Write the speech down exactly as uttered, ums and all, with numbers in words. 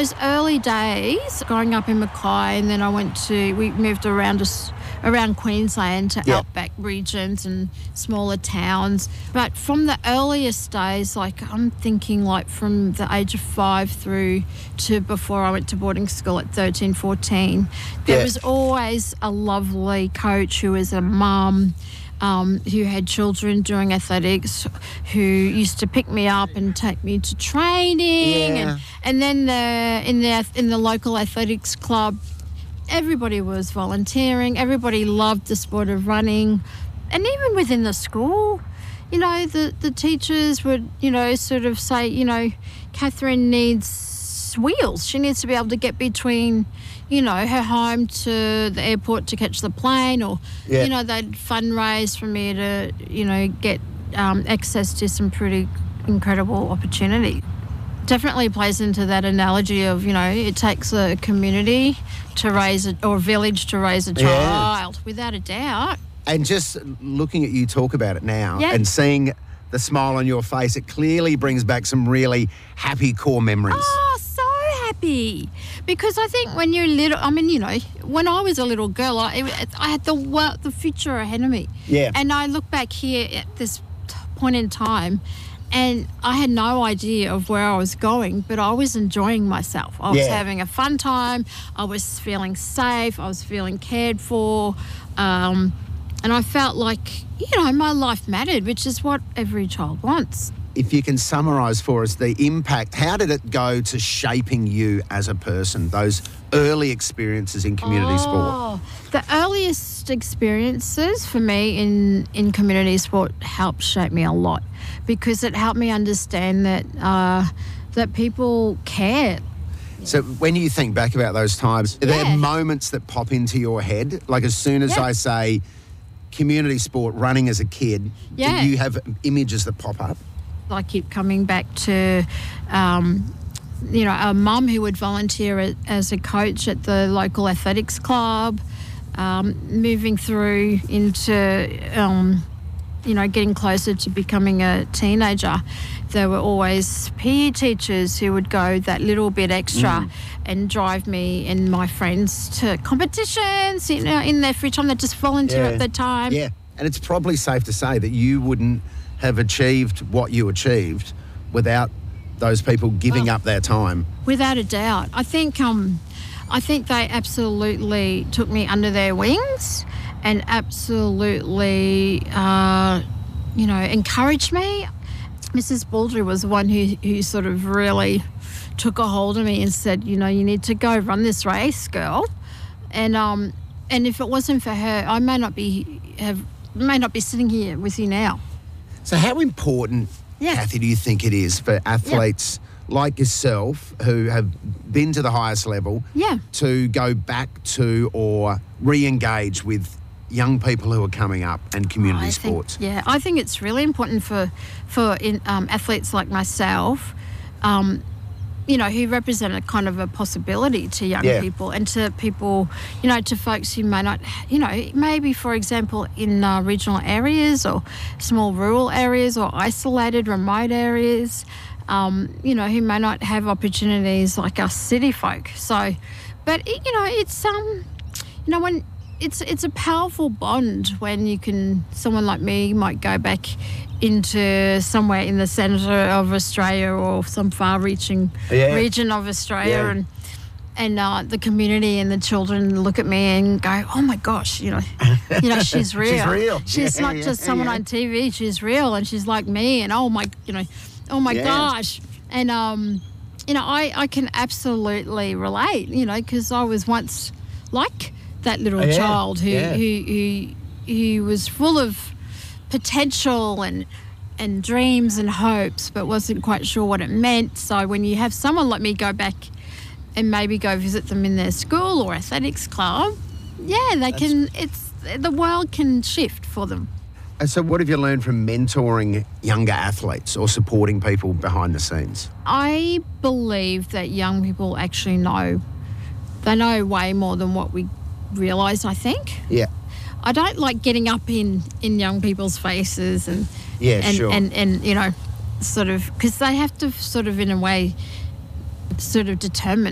those early days, growing up in Mackay, and then I went to, we moved around us around Queensland to Yeah. outback regions and smaller towns. But from the earliest days, like I'm thinking like from the age of five through to before I went to boarding school at thirteen, fourteen, there Yeah. was always a lovely coach who was a mum, Um, who had children doing athletics, who used to pick me up and take me to training, Yeah. and and then the in the in the local athletics club, everybody was volunteering. Everybody loved the sport of running, and even within the school, you know, the the teachers would, you know, sort of say, you know, Catherine needs wheels. She needs to be able to get between, you know, her home to the airport to catch the plane, or, Yeah. you know, they'd fundraise for me to, you know, get um, access to some pretty incredible opportunity. Definitely plays into that analogy of, you know, it takes a community to raise a, or a village to raise a Yeah. child, without a doubt. And just looking at you talk about it now Yeah. and seeing the smile on your face, it clearly brings back some really happy core memories. Oh, so happy. Because I think when you're little, I mean, you know, when I was a little girl, I, I had the world, the future ahead of me. Yeah. And I look back here at this t- point in time, and I had no idea of where I was going, but I was enjoying myself. I was Yeah. having a fun time. I was feeling safe. I was feeling cared for. Um, and I felt like, you know, my life mattered, which is what every child wants. If you can summarise for us the impact, how did it go to shaping you as a person, those early experiences in community sport? Oh, the earliest experiences for me in, in community sport helped shape me a lot, because it helped me understand that uh, that people care. So when you think back about those times, are there Yeah. moments that pop into your head? Like as soon as Yeah. I say community sport, running as a kid, Yeah. do you have images that pop up? I keep coming back to, um, you know, a mum who would volunteer a- as a coach at the local athletics club, um, moving through into, um, you know, getting closer to becoming a teenager. There were always P E teachers who would go that little bit extra and drive me and my friends to competitions, you know, in their free time. They just volunteer Yeah. at the time. Yeah, and it's probably safe to say that you wouldn't have achieved what you achieved without those people giving Well, up their time. Without a doubt. I think um, I think they absolutely took me under their wings and absolutely, uh, you know, encouraged me. Missus Baldry was the one who, who sort of really took a hold of me and said, you know, you need to go run this race, girl. And um, and if it wasn't for her, I may not be have may not be sitting here with you now. So how important, Yeah. Kathy, do you think it is for athletes like yourself who have been to the highest level Yeah. to go back to or re-engage with young people who are coming up and community I sports? Think, yeah, I think it's really important for for in, um, athletes like myself, um, you know, who represent a kind of a possibility to young Yeah. people and to people, you know, to folks who may not, you know, maybe, for example, in uh, regional areas or small rural areas or isolated remote areas, um, you know, who may not have opportunities like us city folk. So, but, it, you know, it's, um, you know, when it's it's a powerful bond when you can, someone like me might go back into somewhere in the centre of Australia or some far-reaching Yeah. region of Australia, Yeah. and and uh, the community and the children look at me and go, "Oh my gosh, you know, you know, she's real. real. She's Yeah, not yeah, just someone yeah. on T V. She's real, and she's like me. And oh my, you know, oh my Yeah. gosh." And um, you know, I I can absolutely relate. You know, because I was once like that little Yeah, child who, yeah. who who who was full of potential and and dreams and hopes, but wasn't quite sure what it meant. So when you have someone like me go back and maybe go visit them in their school or athletics club, yeah, they can. It's the world can shift for them. And so what have you learned from mentoring younger athletes or supporting people behind the scenes? I believe that young people actually know. They know way more than what we realise, I think. Yeah. I don't like getting up in, in young people's faces and Yeah, and, sure. and, and, you know, sort of, because they have to sort of, in a way, sort of determine